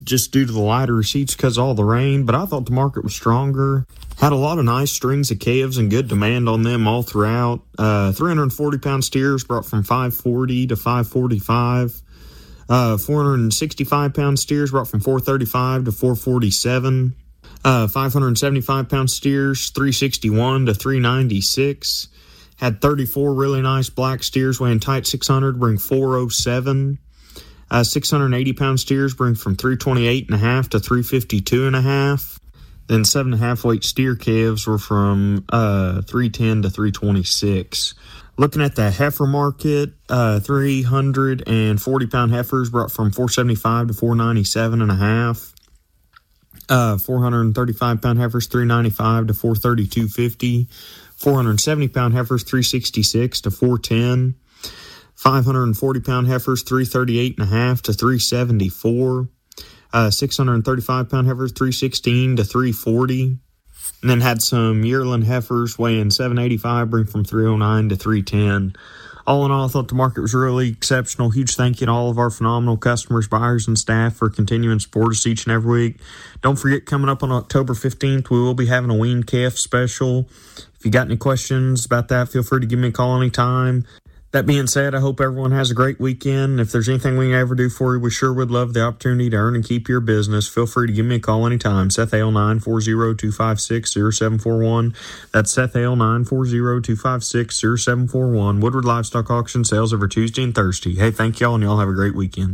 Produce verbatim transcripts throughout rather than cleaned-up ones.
just due to the lighter receipts because of all the rain, but I thought the market was stronger. Had a lot of nice strings of calves and good demand on them all throughout. Uh, three hundred forty pound steers brought from five forty to five forty-five. Uh, four hundred sixty-five pound steers brought from four thirty-five to four forty-seven. Uh, five hundred seventy-five pound steers, three sixty-one to three ninety-six. Had thirty-four really nice black steers weighing tight six hundred, bring four oh seven. Uh, six hundred eighty pound steers bring from three twenty-eight and a half to three fifty-two and a half. Then seven and a half weight steer calves were from uh, three ten to three twenty-six. Looking at the heifer market, uh, three hundred forty pound heifers brought from four seventy-five to four ninety-seven and a half. Uh, four hundred thirty-five pound heifers, three ninety-five to four thirty-two fifty. four hundred seventy pound heifers, three sixty-six to four ten. five hundred forty pound heifers, three thirty-eight and a half to three seventy-four. Uh, six hundred thirty-five pound heifers, three sixteen to three forty. And then had some yearling heifers weighing seven eighty-five, bring from three oh nine to three ten. All in all, I thought the market was really exceptional. Huge thank you to all of our phenomenal customers, buyers, and staff for continuing to support us each and every week. Don't forget, coming up on October fifteenth, we will be having a weaned calf special. If you got any questions about that, feel free to give me a call anytime. That being said, I hope everyone has a great weekend. If there's anything we can ever do for you, we sure would love the opportunity to earn and keep your business. Feel free to give me a call anytime. Seth Hale, nine four zero, two five six, zero seven four one. That's Seth Hale, nine four zero, two five six, zero seven four one. Woodward Livestock Auction sales every Tuesday and Thursday. Hey, thank y'all, and y'all have a great weekend.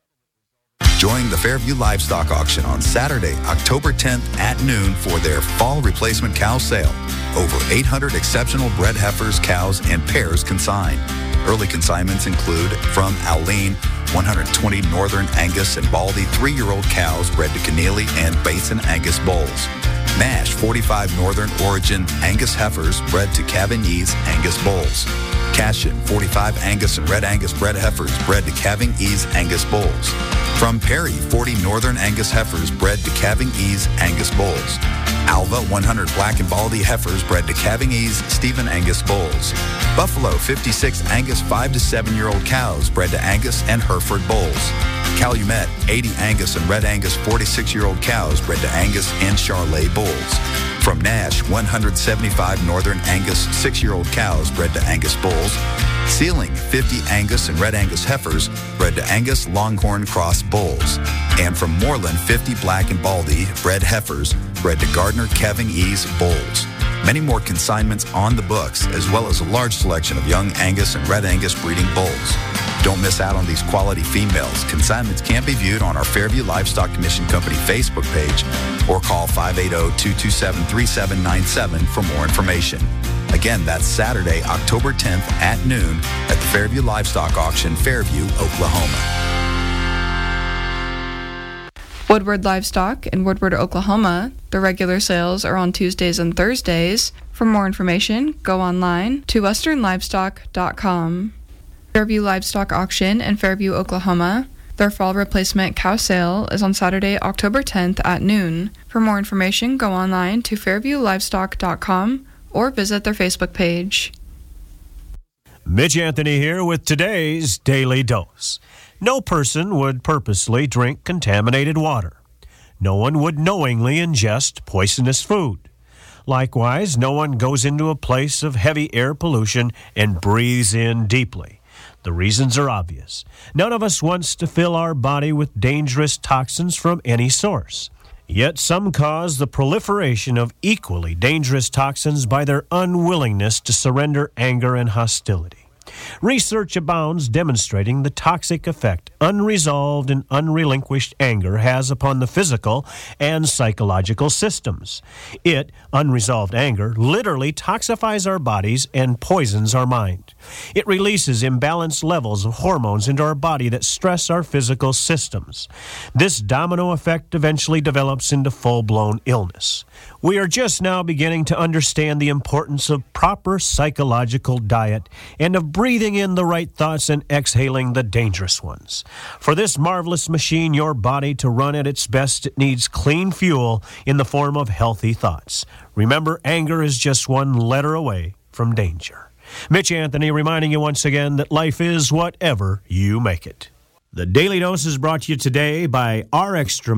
Join the Fairview Livestock Auction on Saturday, October tenth at noon for their fall replacement cow sale. Over eight hundred exceptional bred heifers, cows, and pairs consigned. Early consignments include from Alene, one hundred twenty Northern Angus and Baldy three-year-old cows bred to Keneally and Basin Angus bulls. Nash forty-five Northern Origin Angus heifers bred to Cavigny's Angus bulls. Cashin forty-five Angus and Red Angus bred heifers bred to Cavigny's Angus bulls. From Perry, forty Northern Angus heifers bred to Cavigny's Angus bulls. Alva, one hundred Black and Baldy heifers bred to Cavigny's Stephen Angus bulls. Buffalo, fifty-six Angus five to seven-year-old cows bred to Angus and Hereford bulls. Calumet, eighty Angus and Red Angus forty-six-year-old cows bred to Angus and Charolais bulls. From Nash, one hundred seventy-five Northern Angus six-year-old cows bred to Angus bulls. Sealing, fifty Angus and Red Angus heifers bred to Angus Longhorn Cross bulls. And from Moreland, fifty Black and Baldy bred heifers bred to Gardner Cavigny's bulls. Many more consignments on the books, as well as a large selection of young Angus and Red Angus breeding bulls. Don't miss out on these quality females. Consignments can be viewed on our Fairview Livestock Commission Company Facebook page or call five eight zero, two two seven, three seven nine seven for more information. Again, that's Saturday, October tenth at noon at the Fairview Livestock Auction, Fairview, Oklahoma. Woodward Livestock in Woodward, Oklahoma. The regular sales are on Tuesdays and Thursdays. For more information, go online to western livestock dot com. Fairview Livestock Auction in Fairview, Oklahoma. Their fall replacement cow sale is on Saturday, October tenth at noon. For more information, go online to fairview livestock dot com or visit their Facebook page. Mitch Anthony here with today's Daily Dose. No person would purposely drink contaminated water. No one would knowingly ingest poisonous food. Likewise, no one goes into a place of heavy air pollution and breathes in deeply. The reasons are obvious. None of us wants to fill our body with dangerous toxins from any source. Yet some cause the proliferation of equally dangerous toxins by their unwillingness to surrender anger and hostility. Research abounds demonstrating the toxic effect unresolved and unrelinquished anger has upon the physical and psychological systems. It, unresolved anger, literally toxifies our bodies and poisons our mind. It releases imbalanced levels of hormones into our body that stress our physical systems. This domino effect eventually develops into full-blown illness. We are just now beginning to understand the importance of proper psychological diet and of breathing in the right thoughts and exhaling the dangerous ones. For this marvelous machine, your body, to run at its best, it needs clean fuel in the form of healthy thoughts. Remember, anger is just one letter away from danger. Mitch Anthony reminding you once again that life is whatever you make it. The Daily Dose is brought to you today by Our Extra